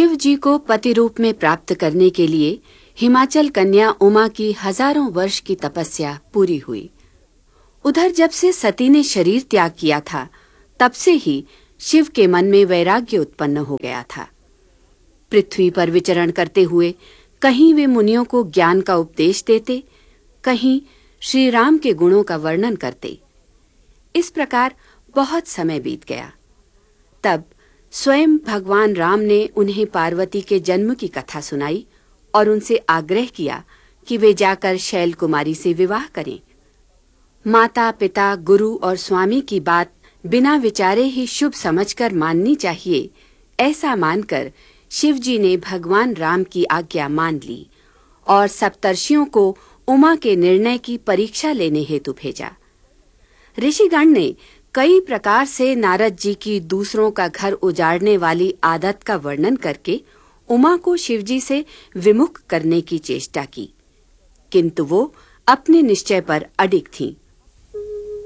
शिव जी को पति रूप में प्राप्त करने के लिए हिमाचल कन्या उमा की हजारों वर्ष की तपस्या पूरी हुई। उधर जब से सती ने शरीर त्याग किया था, तब से ही शिव के मन में वैराग्य उत्पन्न हो गया था। पृथ्वी पर विचरण करते हुए कहीं वे मुनियों को ज्ञान का उपदेश देते, कहीं श्री राम के गुणों का वर्णन करते। इस प्रकार बहुत समय बीत गया। तब स्वयं भगवान राम ने उन्हें पार्वती के जन्म की कथा सुनाई और उनसे आग्रह किया कि वे जाकर शैल कुमारी से विवाह करें। माता पिता, गुरु और स्वामी की बात बिना विचारे ही शुभ समझकर माननी चाहिए, ऐसा मानकर शिव जी ने भगवान राम की आज्ञा मान ली और सप्तर्षियों को उमा के निर्णय की परीक्षा लेने हेतु भेजा। ऋषिगण ने कई प्रकार से नारद जी की दूसरों का घर उजाड़ने वाली आदत का वर्णन करके उमा को शिवजी से विमुख करने की चेष्टा की, किंतु वो अपने निश्चय पर अडिग थीं।